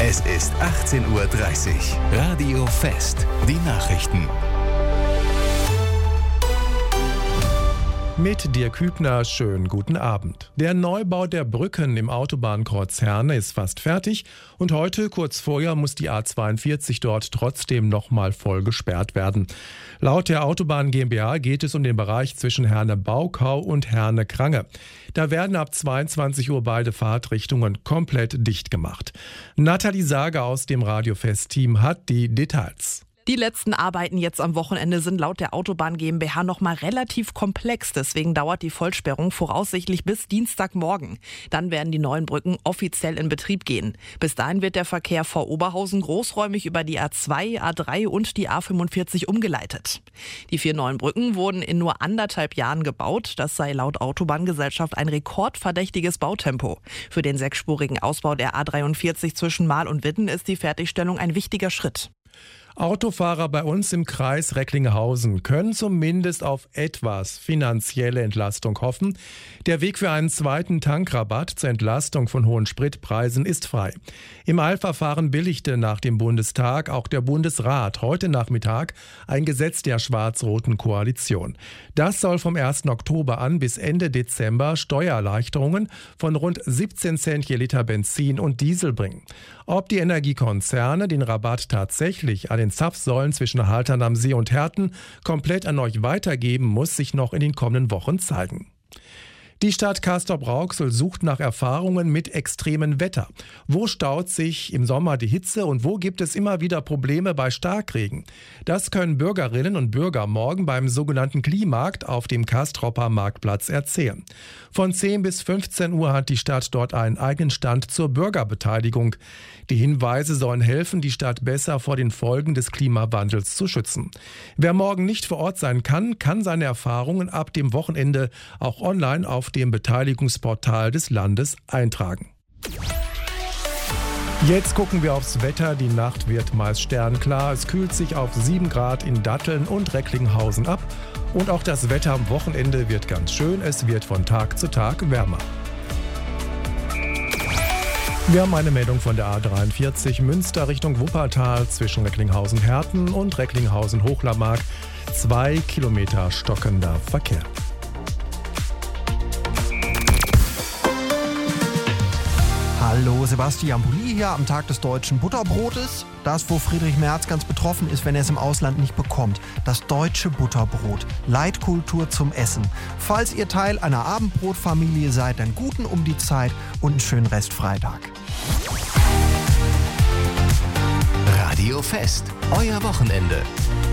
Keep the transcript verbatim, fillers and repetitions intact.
Es ist achtzehn Uhr dreißig. Radio Fest. Die Nachrichten. Mit Dirk Hübner, schönen guten Abend. Der Neubau der Brücken im Autobahnkreuz Herne ist fast fertig und heute, kurz vorher, muss die A zweiundvierzig dort trotzdem nochmal voll gesperrt werden. Laut der Autobahn GmbH geht es um den Bereich zwischen Herne-Baukau und Herne-Krange. Da werden ab zweiundzwanzig Uhr beide Fahrtrichtungen komplett dicht gemacht. Nathalie Sager aus dem Radio Fest-Team hat die Details. Die letzten Arbeiten jetzt am Wochenende sind laut der Autobahn GmbH noch mal relativ komplex. Deswegen dauert die Vollsperrung voraussichtlich bis Dienstagmorgen. Dann werden die neuen Brücken offiziell in Betrieb gehen. Bis dahin wird der Verkehr vor Oberhausen großräumig über die A zwei, A drei und die A fünfundvierzig umgeleitet. Die vier neuen Brücken wurden in nur anderthalb Jahren gebaut. Das sei laut Autobahngesellschaft ein rekordverdächtiges Bautempo. Für den sechsspurigen Ausbau der A dreiundvierzig zwischen Mahl und Witten ist die Fertigstellung ein wichtiger Schritt. Autofahrer bei uns im Kreis Recklinghausen können zumindest auf etwas finanzielle Entlastung hoffen. Der Weg für einen zweiten Tankrabatt zur Entlastung von hohen Spritpreisen ist frei. Im Eilverfahren billigte nach dem Bundestag auch der Bundesrat heute Nachmittag ein Gesetz der schwarz-roten Koalition. Das soll vom ersten Oktober an bis Ende Dezember Steuererleichterungen von rund siebzehn Cent je Liter Benzin und Diesel bringen. Ob die Energiekonzerne den Rabatt tatsächlich an den Zapfsäulen zwischen Haltern am See und Herten komplett an euch weitergeben, muss sich noch in den kommenden Wochen zeigen. Die Stadt Castrop-Rauxel sucht nach Erfahrungen mit extremem Wetter. Wo staut sich im Sommer die Hitze und wo gibt es immer wieder Probleme bei Starkregen? Das können Bürgerinnen und Bürger morgen beim sogenannten Klimarkt auf dem Castropper Marktplatz erzählen. Von zehn bis fünfzehn Uhr hat die Stadt dort einen eigenen Stand zur Bürgerbeteiligung. Die Hinweise sollen helfen, die Stadt besser vor den Folgen des Klimawandels zu schützen. Wer morgen nicht vor Ort sein kann, kann seine Erfahrungen ab dem Wochenende auch online auf dem Beteiligungsportal des Landes eintragen. Jetzt gucken wir aufs Wetter. Die Nacht wird meist sternklar. Es kühlt sich auf sieben Grad in Datteln und Recklinghausen ab. Und auch das Wetter am Wochenende wird ganz schön. Es wird von Tag zu Tag wärmer. Wir haben eine Meldung von der A dreiundvierzig Münster Richtung Wuppertal zwischen Recklinghausen-Herten und Recklinghausen-Hochlarmark. Zwei Kilometer stockender Verkehr. Hallo, Sebastian Bulli hier am Tag des deutschen Butterbrotes. Das, wo Friedrich Merz ganz betroffen ist, wenn er es im Ausland nicht bekommt. Das deutsche Butterbrot. Leitkultur zum Essen. Falls ihr Teil einer Abendbrotfamilie seid, dann guten um die Zeit und einen schönen Restfreitag. Radio Fest. Euer Wochenende.